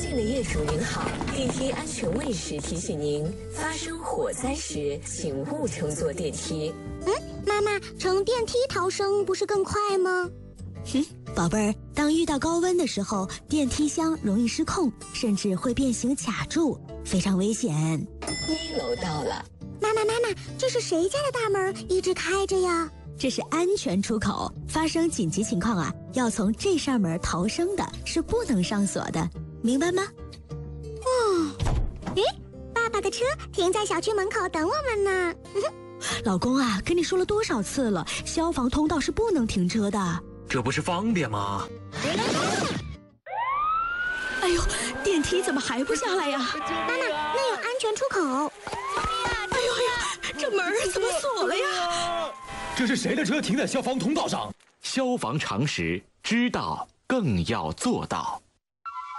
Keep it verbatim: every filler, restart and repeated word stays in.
信的业主您好，电梯安全卫士提醒您，发生火灾时请勿乘坐电梯。 嗯，妈妈，乘电梯逃生不是更快吗？ 哼，宝贝儿，当遇到高温的时候，电梯箱容易失控，甚至会变形卡住，非常危险。 一楼到了。 妈妈，妈妈，这是谁家的大门一直开着呀？ 这是安全出口，发生紧急情况啊，要从这扇门逃生的，是不能上锁的，明白吗？ 嗯，诶，爸爸的车停在小区门口等我们呢。 老公啊，跟你说了多少次了，消防通道是不能停车的。 这不是方便吗？ 哎呦，电梯怎么还不下来呀？ 妈妈，那有安全出口。 哎呦哎呦，这门怎么锁了呀？ 这是谁的车停在消防通道上？消防常识，知道更要做到。